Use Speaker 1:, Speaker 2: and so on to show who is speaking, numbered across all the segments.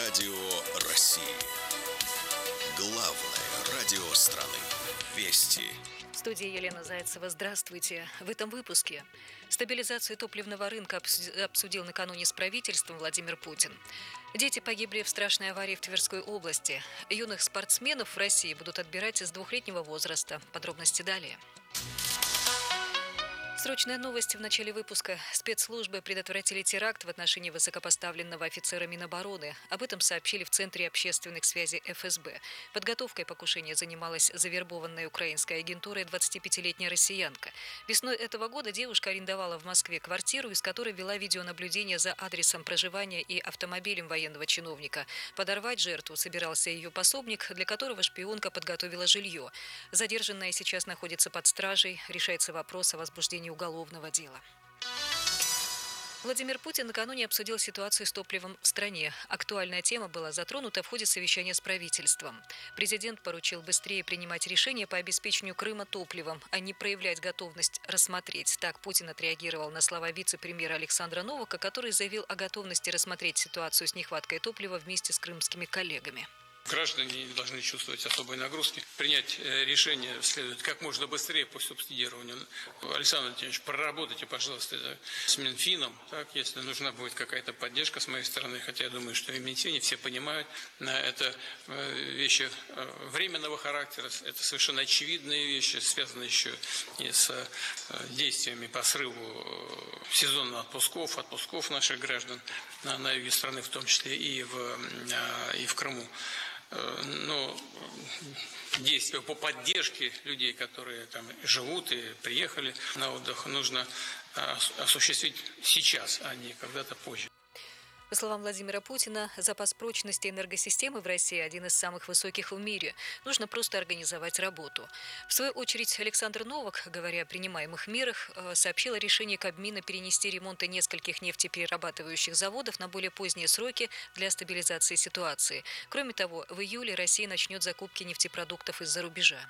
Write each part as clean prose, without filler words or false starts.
Speaker 1: Радио России. Главное радио страны. Вести.
Speaker 2: В студии Елена Зайцева. Здравствуйте. В этом выпуске. Стабилизацию топливного рынка обсудил накануне с правительством Владимир Путин. Дети погибли в страшной аварии в Тверской области. Юных спортсменов в России будут отбирать с 2-летнего возраста. Подробности далее. Срочная новость в начале выпуска. Спецслужбы предотвратили теракт в отношении высокопоставленного офицера Минобороны. Об этом сообщили в Центре общественных связей ФСБ. Подготовкой покушения занималась завербованная украинской агентурой 25-летняя россиянка. Весной этого года девушка арендовала в Москве квартиру, из которой вела видеонаблюдение за адресом проживания и автомобилем военного чиновника. Подорвать жертву собирался ее пособник, для которого шпионка подготовила жилье. Задержанная сейчас находится под стражей. Решается вопрос о возбуждении уголовного дела. Владимир Путин накануне обсудил ситуацию с топливом в стране. Актуальная тема была затронута в ходе совещания с правительством. Президент поручил быстрее принимать решения по обеспечению Крыма топливом, а не проявлять готовность рассмотреть. Так Путин отреагировал на слова вице-премьера Александра Новака, который заявил о готовности рассмотреть ситуацию с нехваткой топлива вместе с крымскими коллегами.
Speaker 3: Граждане не должны чувствовать особой нагрузки. Принять решение следует как можно быстрее по субсидированию. Александр Владимирович, проработайте, пожалуйста, это с Минфином, так, если нужна будет какая-то поддержка с моей стороны, хотя я думаю, что и в Минфине все понимают, это вещи временного характера, это совершенно очевидные вещи, связанные еще и с действиями по срыву сезонных отпусков наших граждан на юге страны, в том числе и в Крыму. Но действия по поддержке людей, которые там живут и приехали на отдых, нужно осуществить сейчас, а не когда-то позже.
Speaker 2: По словам Владимира Путина, запас прочности энергосистемы в России один из самых высоких в мире. Нужно просто организовать работу. В свою очередь, Александр Новак, говоря о принимаемых мерах, сообщил о решении Кабмина перенести ремонты нескольких нефтеперерабатывающих заводов на более поздние сроки для стабилизации ситуации. Кроме того, в июле Россия начнет закупки нефтепродуктов из-за рубежа.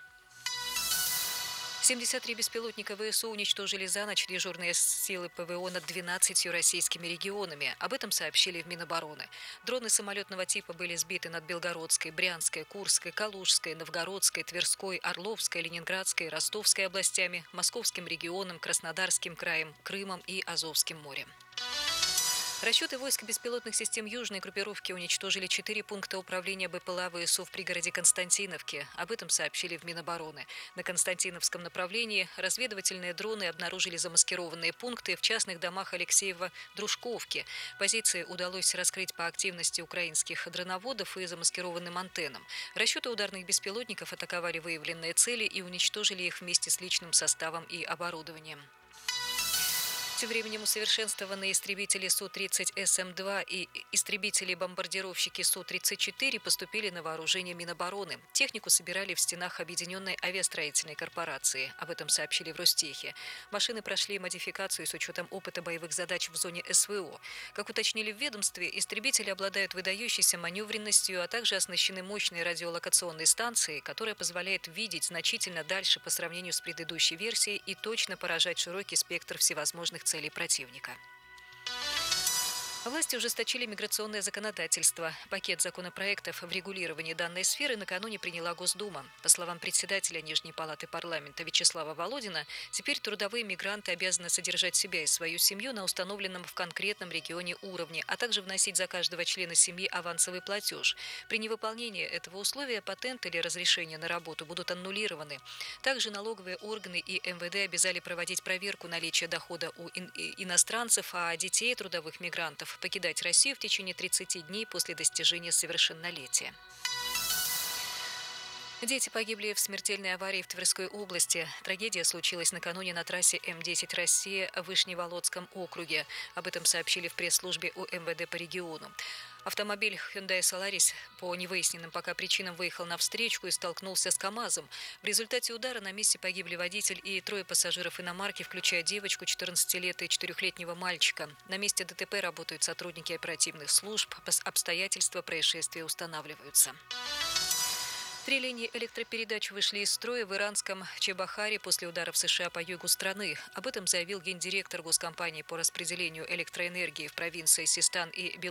Speaker 2: 73 беспилотника ВСУ уничтожили за ночь дежурные силы ПВО над 12 российскими регионами. Об этом сообщили в Минобороны. Дроны самолетного типа были сбиты над Белгородской, Брянской, Курской, Калужской, Новгородской, Тверской, Орловской, Ленинградской, Ростовской областями, Московским регионом, Краснодарским краем, Крымом и Азовским морем. Расчеты войск беспилотных систем южной группировки уничтожили 4 пункта управления БПЛА ВСУ в пригороде Константиновки. Об этом сообщили в Минобороны. На Константиновском направлении разведывательные дроны обнаружили замаскированные пункты в частных домах Алексеева-Дружковки. Позиции удалось раскрыть по активности украинских дроноводов и замаскированным антеннам. Расчеты ударных беспилотников атаковали выявленные цели и уничтожили их вместе с личным составом и оборудованием. Тем временем усовершенствованные истребители Су-30СМ-2 и истребители-бомбардировщики Су-34 поступили на вооружение Минобороны. Технику собирали в стенах Объединенной авиастроительной корпорации. Об этом сообщили в Ростехе. Машины прошли модификацию с учетом опыта боевых задач в зоне СВО. Как уточнили в ведомстве, истребители обладают выдающейся маневренностью, а также оснащены мощной радиолокационной станцией, которая позволяет видеть значительно дальше по сравнению с предыдущей версией и точно поражать широкий спектр всевозможных целей противника. Власти ужесточили миграционное законодательство. Пакет законопроектов в регулировании данной сферы накануне приняла Госдума. По словам председателя Нижней палаты парламента Вячеслава Володина, теперь трудовые мигранты обязаны содержать себя и свою семью на установленном в конкретном регионе уровне, а также вносить за каждого члена семьи авансовый платеж. При невыполнении этого условия патент или разрешение на работу будут аннулированы. Также налоговые органы и МВД обязали проводить проверку наличия дохода у иностранцев, а детей трудовых мигрантов покидать Россию в течение 30 дней после достижения совершеннолетия. Дети погибли в смертельной аварии в Тверской области. Трагедия случилась накануне на трассе М-10 «Россия» в Вышневолодском округе. Об этом сообщили в пресс-службе УМВД по региону. Автомобиль Hyundai Solaris по невыясненным пока причинам выехал на встречку и столкнулся с КАМАЗом. В результате удара на месте погибли водитель и 3 пассажиров иномарки, включая девочку 14 лет и 4-летнего мальчика. На месте ДТП работают сотрудники оперативных служб. Обстоятельства происшествия устанавливаются. 3 линии электропередач вышли из строя в иранском Чебахаре после ударов США по югу страны. Об этом заявил гендиректор госкомпании по распределению электроэнергии в провинции Систан и Белгород